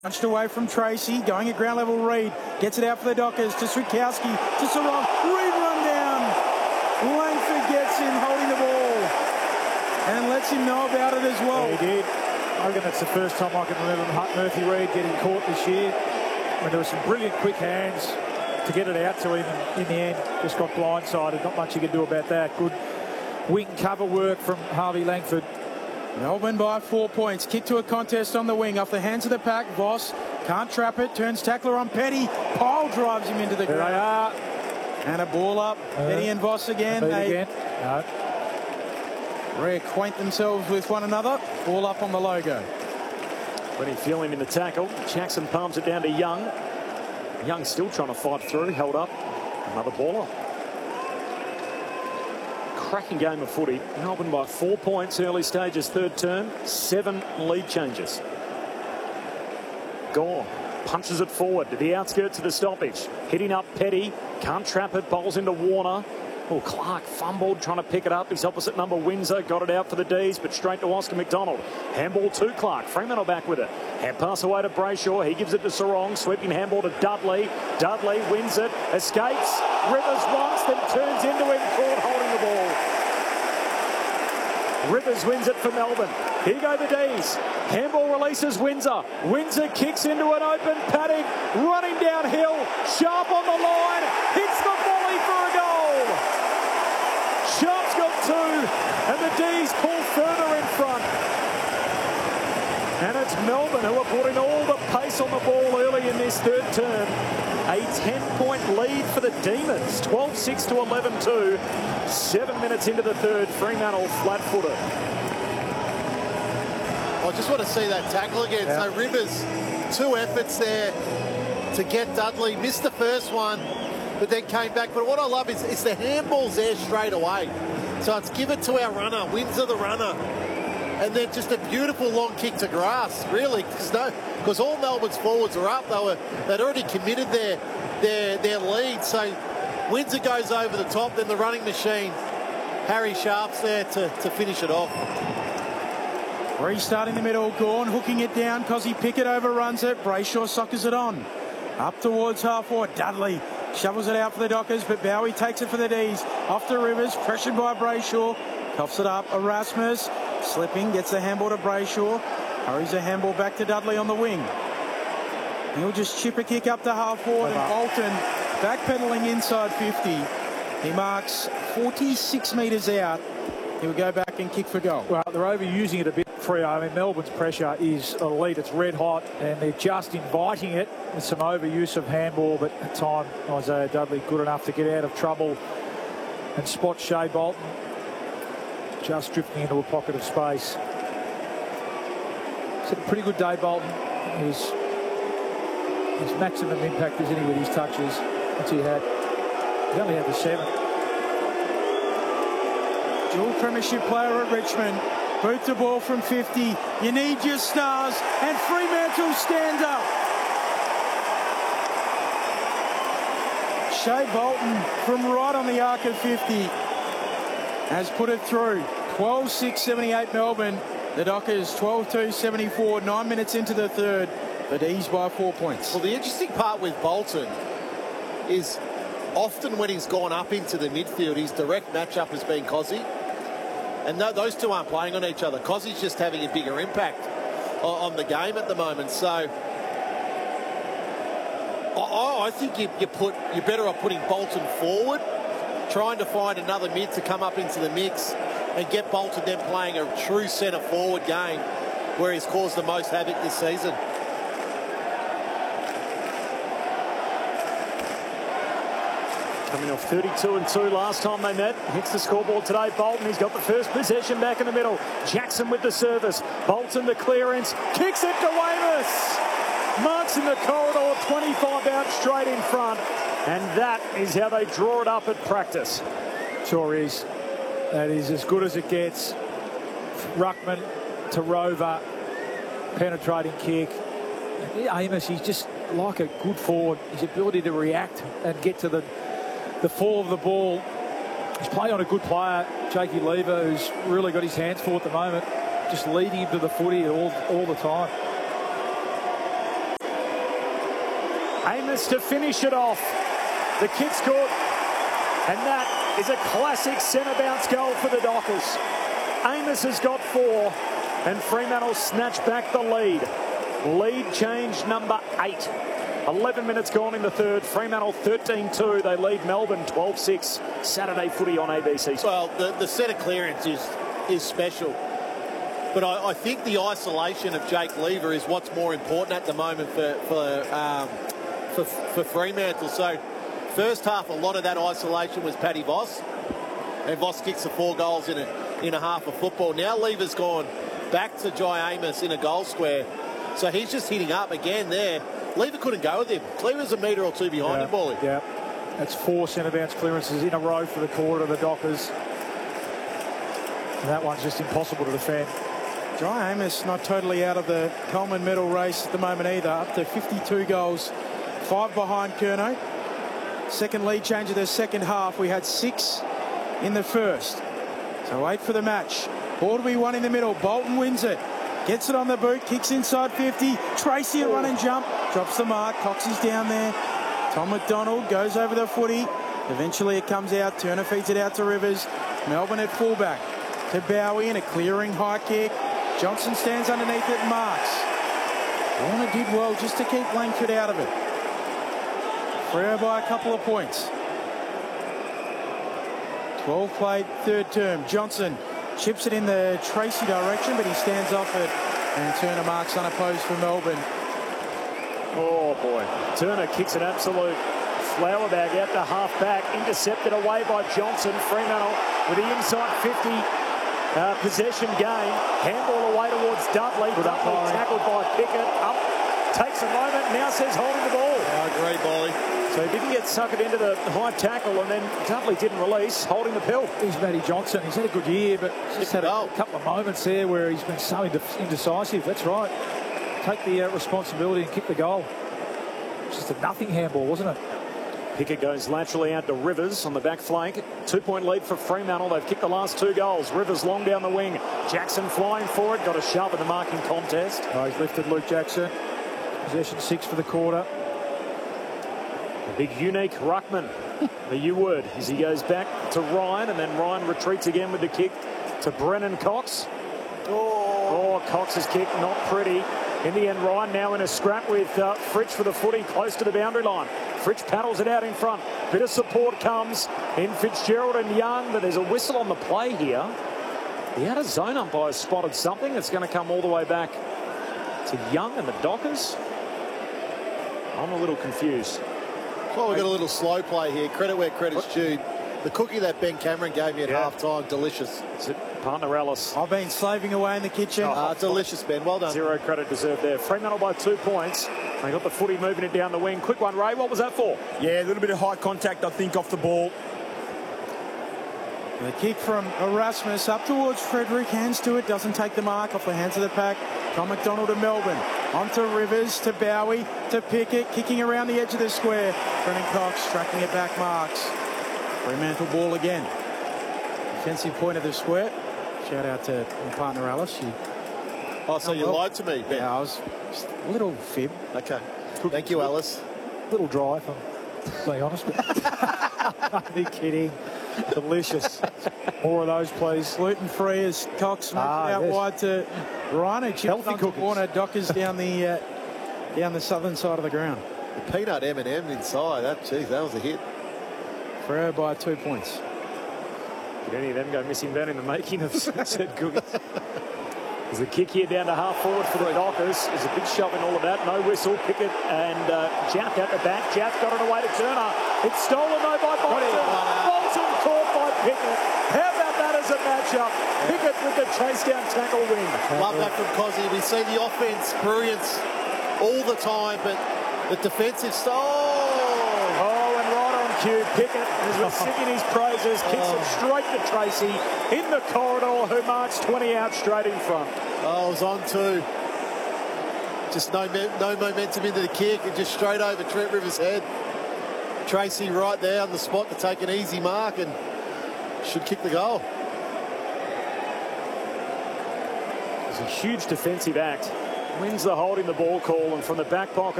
Punched away from Tracy, going at ground level. Reid gets it out for the Dockers to Switkowski, to Sarong. Reid run down. Langford gets in holding the ball and lets him know about it as well. Yeah, he did. I reckon that's the first time I can remember Murphy Reid getting caught this year. When there were some brilliant quick hands to get it out to him, in the end just got blindsided. Not much you can do about that. Good wing cover work from Harvey Langford. Melbourne by 4 points. Kick to a contest on the wing off the hands of the pack. Voss can't trap it. Turns tackler on Petty. Pile drives him into the ground. There they are. And a ball up. Petty and Voss again. They No. reacquaint themselves with one another. Ball up on the logo. Plenty of feeling in the tackle. Jackson palms it down to Young. Young still trying to fight through. Held up. Another baller. Cracking game of footy. Melbourne by 4 points, early stages, third term. 7 lead changes. Gore punches it forward to the outskirts of the stoppage. Hitting up Petty. Can't trap it. Bowls into Warner. Oh, Clark fumbled, trying to pick it up. His opposite number, Windsor, got it out for the D's, but straight to Oscar McDonald. Handball to Clark. Fremantle back with it. Hand pass away to Brayshaw. He gives it to Sarong. Sweeping handball to Dudley. Dudley wins it. Escapes. Rivers once, then turns into him. Caught holding the ball. Rivers wins it for Melbourne. Here go the D's. Handball releases Windsor. Windsor kicks into an open paddock. Running downhill. Sharp on the line. Hits the volley for a goal. Sharp's got 2. And the D's pull further in front. And it's Melbourne who are putting all the pace on the ball early in this third term. A 10-point lead for the Demons. 12-6 to 11-2. 7 minutes into the third. Fremantle flat-footed. I just want to see that tackle again. Yeah. So Rivers, 2 efforts there to get Dudley. Missed the first one, but then came back. But what I love is the handball's there straight away. So it's give it to our runner, Windsor the runner. And then just a beautiful long kick to grass, really, because all Melbourne's forwards are up. They'd already committed their lead. So Windsor goes over the top, then the running machine. Harry Sharp's there to finish it off. Restart in the middle. Gawn hooking it down. Cozzy Pickett overruns it. Brayshaw soccers it on. Up towards half forward. Dudley shovels it out for the Dockers, but Bowie takes it for the D's. Off to Rivers, pressured by Brayshaw. Coughs it up. Erasmus slipping, gets the handball to Brayshaw. Hurries a handball back to Dudley on the wing. He'll just chip a kick up to half forward, and Bolton backpedaling inside 50. He marks 46 metres out. He'll go back and kick for goal. Well, they're overusing it a bit, Freo. I mean, Melbourne's pressure is elite. It's red hot, and they're just inviting it with some overuse of handball. But at the time, Isaiah Dudley good enough to get out of trouble and spot Shea Bolton just drifting into a pocket of space. It's a pretty good day, Bolton. His maximum impact is any with his touches. What's he had? He only had the 7. Dual premiership player at Richmond. Boot the ball from 50. You need your stars. And Fremantle stands up. Shea Bolton from right on the arc of 50 has put it through. 12-6-78 Melbourne. The Dockers 12-2-74. 9 minutes into the third. The D's by 4 points. Well, the interesting part with Bolton is often when he's gone up into the midfield, his direct matchup has been Cozzy. And those two aren't playing on each other. Cozzy's just having a bigger impact on the game at the moment. So I think you're better off putting Bolton forward, trying to find another mid to come up into the mix and get Bolton then playing a true centre forward game where he's caused the most havoc this season. Coming off 32-2 last time they met. Hits the scoreboard today. Bolton, he's got the first possession back in the middle. Jackson with the service. Bolton the clearance. Kicks it to Weymouth. Marks in the corridor. 25 out straight in front. And that is how they draw it up at practice. Sure is. That is as good as it gets. Ruckman to Rover. Penetrating kick. Amos, he's just like a good forward. His ability to react and get to the fall of the ball. He's playing on a good player, Jakey Lever, who's really got his hands full at the moment, just leading him to the footy all the time. Amos to finish it off. The kick's good. And that is a classic centre bounce goal for the Dockers. Amos has got 4, and Fremantle snatched back the lead. Lead change number 8. 11 minutes gone in the third. Fremantle 13-2. They lead Melbourne 12-6. Saturday footy on ABC. Well, the centre clearance is special. But I think the isolation of Jake Lever is what's more important at the moment for Fremantle. So first half, a lot of that isolation was Paddy Voss. And Voss kicks the 4 goals in a half of football. Now Lever's gone back to Jai Amos in a goal square. So he's just hitting up again there. Lever couldn't go with him. Lever's a metre or 2 behind him, Bolly. Yeah, that's 4 centre bounce clearances in a row for the quarter of the Dockers. And that one's just impossible to defend. Jai Amos not totally out of the Coleman medal race at the moment either. Up to 52 goals, 5 behind Curnow. Second lead change of the second half. We had 6 in the first. So 8 for the match. Ball to be 1 in the middle. Bolton wins it. Gets it on the boot, kicks inside 50. Tracy a run and jump, drops the mark. Cox is down there. Tom McDonald goes over the footy. Eventually it comes out. Turner feeds it out to Rivers. Melbourne at fullback to Bowie in a clearing high kick. Johnson stands underneath it and marks. Warner did well just to keep Langford out of it. Freo by a couple of points. 12 played, third term. Johnson chips it in the Tracy direction, but he stands off it, and Turner marks unopposed for Melbourne. Oh, boy. Turner kicks an absolute flower bag out to half-back, intercepted away by Johnson. Fremantle with the inside 50 possession game. Handball away towards Dudley. Dudley tackled by Pickett. Up, takes a moment, now says holding the ball. I agree, Bolly. So he didn't get suckered into the high tackle, and then Dudley didn't release, holding the pill. He's Matty Johnson. He's had a good year, but just had a couple of moments there where he's been so indecisive. That's right. Take the responsibility and kick the goal. Just a nothing handball, wasn't it? Pickett goes laterally out to Rivers on the back flank. 2-point lead for Fremantle. They've kicked the last 2 goals. Rivers long down the wing. Jackson flying for it. Got a shove in the marking contest. Oh, he's lifted Luke Jackson. Possession 6 for the quarter. The big unique ruckman, the U word, as he goes back to Ryan, and then Ryan retreats again with the kick to Brennan Cox. Oh, Cox's kick, not pretty. In the end, Ryan now in a scrap with Fritsch for the footy close to the boundary line. Fritsch paddles it out in front. Bit of support comes in Fitzgerald and Young, but there's a whistle on the play here. The out of zone umpire spotted something that's going to come all the way back to Young and the Dockers. I'm a little confused. Well, we've got a little slow play here. Credit where credit's due. The cookie that Ben Cameron gave me at half-time, delicious. Is it partner Ellis? I've been slaving away in the kitchen. Delicious, Ben. Well done. 0 credit deserved there. Fremantle by 2 points. They got the footy moving it down the wing. Quick one, Ray. What was that for? Yeah, a little bit of high contact, I think, off the ball. The kick from Erasmus up towards Frederick. Hands to it. Doesn't take the mark off the hands of the pack. Tom McDonald to Melbourne. On to Rivers, to Bowie, to Pickett. Kicking around the edge of the square. Brennan Cox tracking it back, marks. Fremantle ball again. Defensive point of the square. Shout out to my partner Alice. So you lied to me, Ben. Yeah, I was just a little fib. Okay. Thank you, Alice. Little dry, if I'm being honest. Be kidding. Delicious. More of those, please. Gluten-free as Cox moves out wide to Ryan. Healthy cookies. Warner Dockers down the southern side of the ground. The peanut M&M inside. That was a hit. Freo by 2 points. Did any of them go missing down in the making of said cookies? There's a kick here down to half forward for the Dockers. There's a big shove in all of that. No whistle. Pickett and Jack at the back. Jack got it away to Turner. It's stolen though by Bolton. Bolton caught by Pickett. How about that as a matchup? Pickett with the chase down tackle win. Love that from Cozzy. We see the offense brilliance all the time, but the defensive style. Oh, and right on cue, Pickett, as we're singing his praises, kicks it straight to Tracy in the corridor, who marks 20 out straight in front. Oh, it was on too. Just no momentum into the kick and just straight over Trent Rivers' head. Tracy right there on the spot to take an easy mark and should kick the goal. It's a huge defensive act. Wins the holding the ball call, and from the back pocket